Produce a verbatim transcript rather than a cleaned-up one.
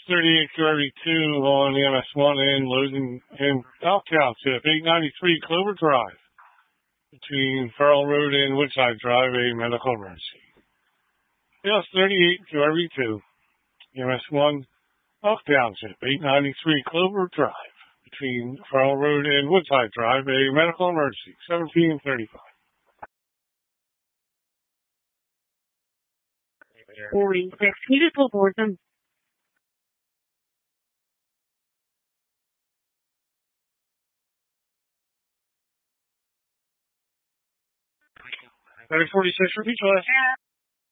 thirty-eight Q R V two on E M S one in Logan and South Township, eight ninety-three Clover Drive, between Farrell Road and Woodside Drive, a medical emergency. E M S thirty-eight Q R V two, E M S one, South Township, eight ninety-three Clover Drive, between Farrell Road and Woodside Drive, a medical emergency, seventeen thirty-five. forty-six, can you just pull towards them? thirty forty-six, repeat, Josh.